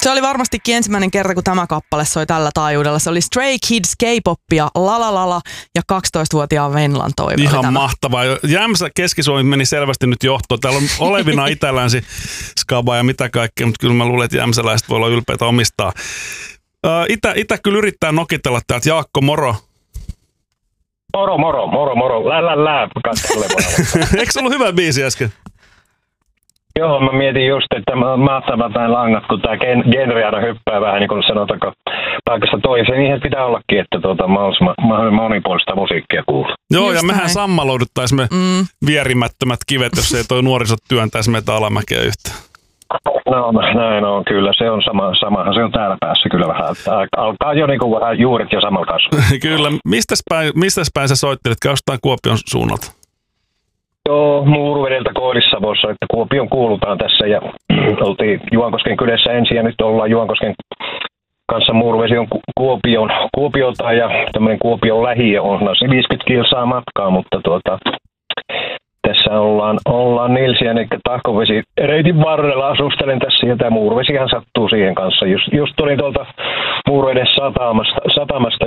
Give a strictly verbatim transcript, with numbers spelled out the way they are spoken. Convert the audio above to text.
se oli varmastikin ensimmäinen kerta, kun tämä kappale soi tällä taajuudella. Se oli Stray Kids, K-popia, lalalala ja kaksitoistavuotiaan Venlan toive. Ihan mahtavaa. Jämsä Keski-Suomi meni selvästi nyt johtoon. Täällä on olevina Itä-Länsi, Skaba ja mitä kaikkea, mutta kyllä mä luulen, että jämsäläiset voi olla ylpeitä omistaa. Itä, Itä kyllä yrittää nokitella täältä. Jaakko, moro. Moro, moro, moro, moro. Lä, lä, lä. Eikö se ollut hyvä biisi äsken? Joo, mä mietin just, että mahtavat näin langat, kun tää genre aina hyppää vähän, niin kuin sanotaanko, paikasta toiseen. Niinhän pitää ollakin, että tuota, mahdollisimman monipuolista musiikkia kuulla. Joo, just ja mehän näin. sammalouduttaisimme Mm. vierimättömät kivet, jos ei toi nuorisot työntäisi meitä alamäkeä yhtään. No näin on, kyllä. Se on sama, samahan se on täällä päässä kyllä vähän. Alkaa jo niin kuin vähän juuret jo samalla kasvua. Kyllä. Mistäs päin, mistäs päin sä soittelit? Jostain Kuopion suunnalta? Joo, Muuruvedeltä Koillis-Savossa, että Kuopion kuulutaan tässä ja oltiin Juankosken kylässä ensin ja nyt ollaan Juankosken kanssa. Muuruvesi on Kuopion, Kuopiota ja tämmöinen Kuopion lähiö on viisikymmentä kilsaa matkaa, mutta tuota, tässä ollaan, ollaan Nilsiän eli Tahkovesi reitin varrella, asustelen tässä ja tämä Muuruvesihan sattuu siihen kanssa. Just, just tulin tuolta Muuruveden satamasta, satamasta